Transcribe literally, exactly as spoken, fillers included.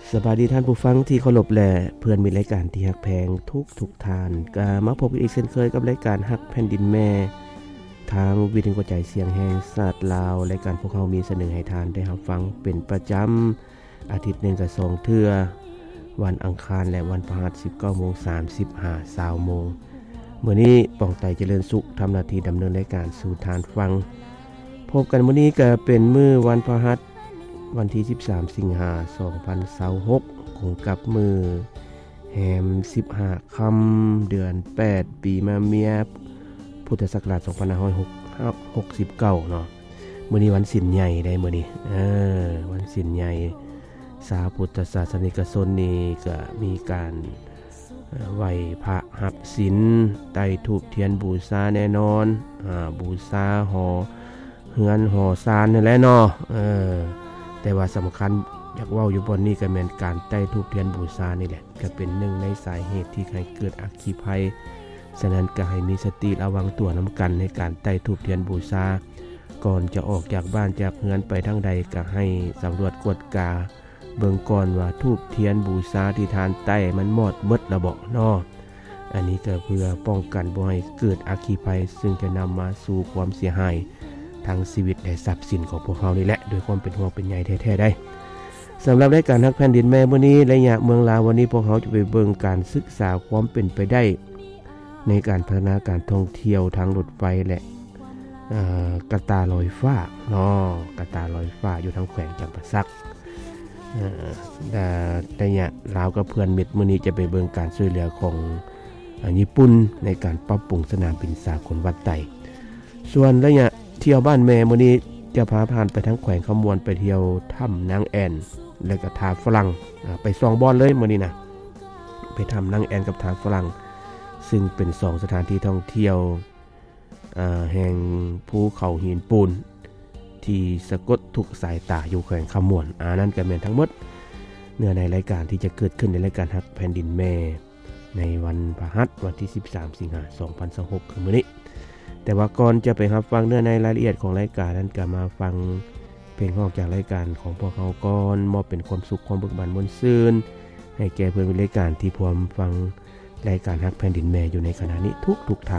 สบายดีท่านผู้ฟังที่เคารพและเพื่อนมีรายการที่ฮักแพงทุกทุกท่านก็มาพบกันอีกเช่นเคยกับรายการฮักแผ่นดินแม่ทางวิทยุกระจายเสียงแห่งชาติลาวรายการพวกเรามีเสนอให้ทานได้รับฟังเป็นประจำอาทิตย์หนึ่งก็สองเทื่อวันอังคารและวันพฤหัส สิบเก้าโมงสามสิบห้า น. ยี่สิบ น. มื้อนี้ป้องไตเจริญสุขทำหน้าที่ดำเนินรายการสู่ทานฟังพบกันมื้อนี้ก็เป็นมื้อวันพฤหัสวันที่สิบสามสิงหาคมสองพันยี่สิบหกคงกับมือแฮมสิบห้าค่ำเดือนแปดปีมะเมียพุทธศักราชสองพันห้าร้อยหกสิบเก้าเนาะมื้อนี้วันศีลใหญ่ได้มื้อนี้เออวันศีลใหญ่สาวพุทธศาสนิกชนนี่ก็มีการไหว้พระรับศีลไต้ธูปเทียนบูชาแน่นอนอ่าบูชาหอเฮือนหอศาลนี่แหละเนาะเออแต่ว่าสำคัญอยากเว้าอยู่บนนี้ก็แม่นการไต้ธูปเทียนบูชานี่แหละก็เป็นหนึ่งในสาเหตุที่ให้เกิดอัคคีภัยฉะนั้นก็ให้มีสติระวังตัวนํากันในการไต้ธูปเทียนบูชาก่อนจะออกจากบ้านจากเรือนไปทางใดก็ให้สำรวจกวดกาเบิ่งก่อนว่าธูปเทียนบูชาที่ทานไต้มันหมดหมดแล้วบ่เนาะอันนี้ก็เพื่อป้องกันบ่ให้เกิดอัคคีภัยซึ่งจะนํามาสู่ความเสียหายทางชีวิตและทรัพย์สินของพวกเรานี่แหละด้วยความเป็นห่วงเป็นใยแท้ๆได้สำหรับรายการฮักแผ่นดินแม่มื้อนี้ระยะเมืองลาววันนี้พวกเราจะไปเบิ่งการศึกษาความเป็นไปได้ในการพัฒนาการท่องเที่ยวทางรถไฟและเอ่อกระตาลอยฟ้าเนาะกระตาลอยฟ้าอยู่ทางแขวงจำปาสักเอ่อแต่ระยะลาวกับเพื่อนมิตรมื้อนี้จะไปเบิ่งการช่วยเหลือของญี่ปุ่นในการปรับปรุงสนามบินสากลวัดไต่ส่วนระยะเที่ยวบ้านแม่มื้อนี้จะพาผ่านไปทั้งแขวงขมวนไปเที่ยวถ้ำนางแอนและก็ทาฝรั่งไปสองบอนเลยมื้อนี้นะไปถ้ำนางแอนกับทาฝรั่งซึ่งเป็นสองสถานที่ท่องเที่ยวอ่าแห่งภูเขาหินปูนที่สะกดทุกสายตาอยู่แขวงขมวนอ่านั่นก็แม่นทั้งหมดเนื้อในรายการที่จะเกิดขึ้นในรายการฮักแผ่นดินแม่ในวันพฤหัสวันที่สิบสามสิงหาคมสองพันยี่สิบหกคือมื้อนี้แต่ว่าก่อนจะไปรับฟังเนื้อในรายละเอียดของรายการนั้นก็มาฟังเพลงออกจากรายการของพวกเขาก่อนมอบเป็นความสุขความเบิกบานมนต์ซื่นให้แก่เพื่อนรายการที่พร้อมฟังรายการฮักแผ่นดินแม่อยู่ในขณะนี้ทุกๆท่าน